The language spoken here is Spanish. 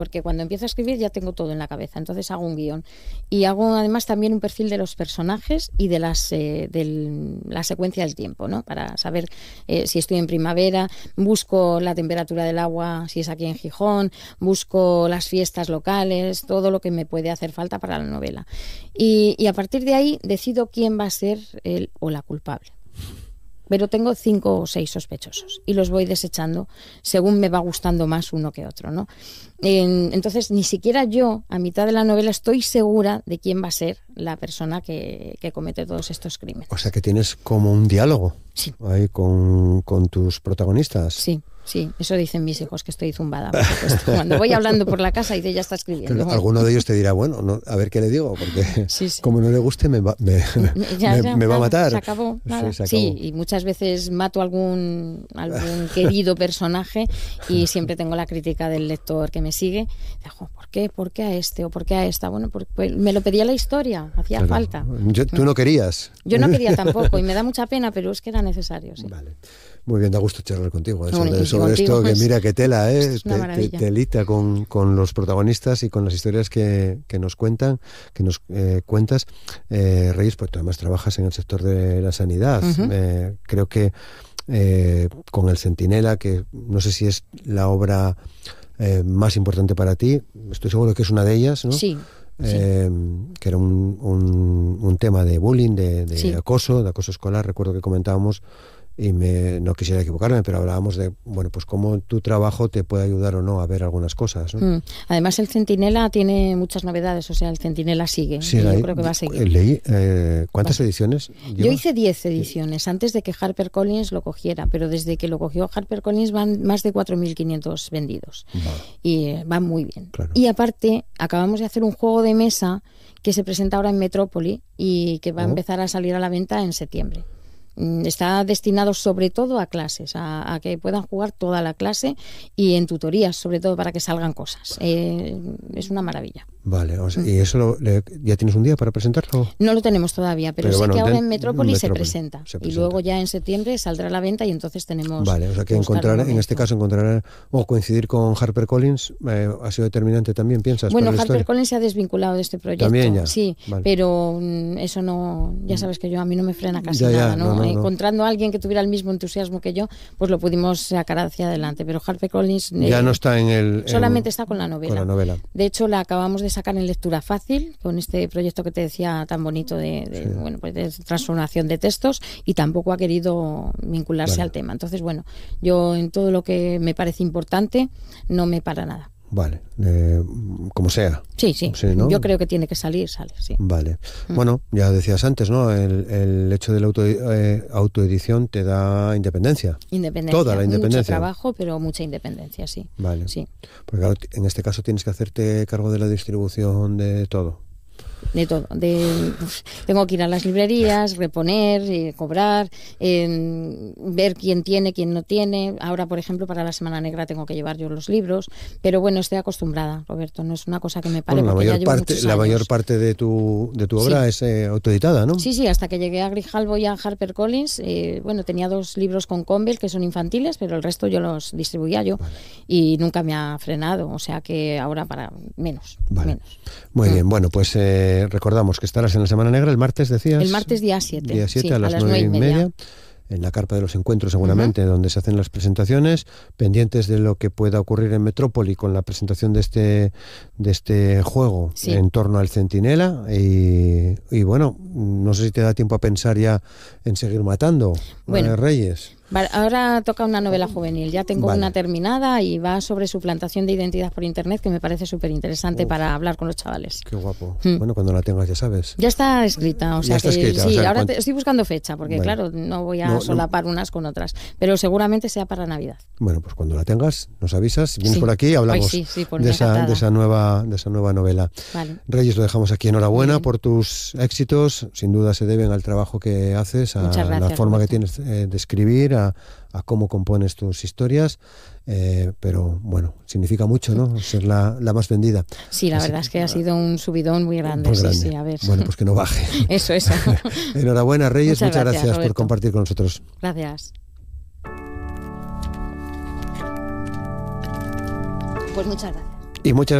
porque cuando empiezo a escribir ya tengo todo en la cabeza, entonces hago un guión. Y hago además también un perfil de los personajes y de la secuencia del tiempo, ¿no? Para saber si estoy en primavera, busco la temperatura del agua si es aquí en Gijón, busco las fiestas locales, todo lo que me puede hacer falta para la novela. Y a partir de ahí decido quién va a ser el o la culpable. Pero tengo 5 o 6 sospechosos y los voy desechando según me va gustando más uno que otro, ¿no? Entonces, ni siquiera yo, a mitad de la novela, estoy segura de quién va a ser la persona que comete todos estos crímenes. O sea, que tienes como un diálogo, sí, ahí con tus protagonistas. Sí. Sí, eso dicen mis hijos, que estoy zumbada, por supuesto. Cuando voy hablando por la casa y ella está escribiendo. Claro, alguno de ellos te dirá, bueno, no, a ver qué le digo, porque como no le guste me va a matar. Se acabó, nada. Sí, se acabó. Sí, y muchas veces mato algún querido personaje y siempre tengo la crítica del lector que me sigue. Digo, ¿por qué a este o por qué a esta? Bueno, porque me lo pedía la historia, hacía falta. Tú no querías. Yo no quería tampoco y me da mucha pena, pero es que era necesario. Sí. Vale. Muy bien, da gusto charlar contigo sobre esto, que mira qué tela, telita con los protagonistas y con las historias que nos cuentas. Reyes, pues tú además trabajas en el sector de la sanidad. Uh-huh. Creo que con El Centinela, que no sé si es la obra más importante para ti, estoy seguro que es una de ellas, ¿no? Sí. Que era un tema de bullying, de acoso escolar. Recuerdo que comentábamos, y no quisiera equivocarme, pero hablábamos de, bueno, pues cómo tu trabajo te puede ayudar o no a ver algunas cosas, ¿no? Además, El Centinela tiene muchas novedades, o sea, El Centinela sigue, sí, yo creo que va a seguir. Leí, ¿cuántas ediciones lleva? Yo hice 10 ediciones, antes de que HarperCollins lo cogiera, pero desde que lo cogió HarperCollins van más de 4.500 vendidos. Y van muy bien. Claro. Y aparte, acabamos de hacer un juego de mesa que se presenta ahora en Metrópoli y que va a empezar a salir a la venta en septiembre. Está destinado sobre todo a clases, a que puedan jugar toda la clase y en tutorías, sobre todo para que salgan cosas. Es una maravilla. Vale, o sea, ¿y eso ya tienes un día para presentarlo? No lo tenemos todavía, pero sé bueno, que ahora en Metrópoli se presenta. Y luego ya en septiembre saldrá a la venta y entonces tenemos... Vale, o sea que en este caso encontrar o coincidir con HarperCollins ha sido determinante también, ¿piensas? Bueno, HarperCollins se ha desvinculado de este proyecto. ¿También ya? Sí, vale. Pero eso no... Ya sabes que a mí no me frena casi nada, ¿no? Encontrando a alguien que tuviera el mismo entusiasmo que yo, pues lo pudimos sacar hacia adelante. Pero HarperCollins... ya no está en el... Solamente está con la novela. Con la novela. De hecho, la acabamos de sacar en lectura fácil, con este proyecto que te decía tan bonito bueno, pues de transformación de textos, y tampoco ha querido vincularse al tema. Entonces, bueno, yo en todo lo que me parece importante no me para nada. Vale, como sea. Sí, ¿no? Yo creo que tiene que salir, sí. Vale. Bueno, ya decías antes, ¿no? El hecho de la autoedición te da independencia. Toda la independencia. Mucho trabajo, pero mucha independencia, sí. Vale. Sí. Porque claro, en este caso tienes que hacerte cargo de la distribución de todo. De todo. Tengo que ir a las librerías, reponer, cobrar, ver quién tiene, quién no tiene. Ahora, por ejemplo, para la Semana Negra tengo que llevar yo los libros, pero bueno, estoy acostumbrada, Roberto, no es una cosa que me pare. Bueno, la mayor parte de tu obra es autoeditada, ¿no? Sí, hasta que llegué a Grijalbo y a HarperCollins, bueno, tenía 2 libros con Convel que son infantiles, pero el resto yo los distribuía yo. Vale. Y nunca me ha frenado, o sea que ahora para menos. Muy bien, bueno, pues recordamos que estarás en la Semana Negra el martes, decías. El martes día 7. Día 7 a las 9:30. En la carpa de los encuentros seguramente, donde se hacen las presentaciones, pendientes de lo que pueda ocurrir en Metrópoli con la presentación de este juego en torno al Centinela y bueno, no sé si te da tiempo a pensar ya en seguir matando Reyes. Ahora toca una novela juvenil, ya tengo una terminada y va sobre suplantación de identidad por internet, que me parece súper interesante para hablar con los chavales. Qué guapo. Bueno, cuando la tengas ya sabes. Ya está escrita, o sea que escrita, sí, ahora estoy buscando fecha, porque claro, no voy a solapar unas con otras, pero seguramente sea para Navidad. Bueno, pues cuando la tengas, nos avisas, vienes por aquí y hablamos de esa nueva novela. Vale. Reyes, lo dejamos aquí. Enhorabuena por tus éxitos, sin duda se deben al trabajo que haces, a la forma que tienes de escribir, a cómo compones tus historias, pero bueno, significa mucho, ¿no? Ser la más vendida. Sí, la verdad es que ha sido un subidón muy grande. Sí, a ver. Bueno, pues que no baje. Eso. Enhorabuena, Reyes, muchas gracias por compartir con nosotros. Gracias. Pues muchas gracias. Y muchas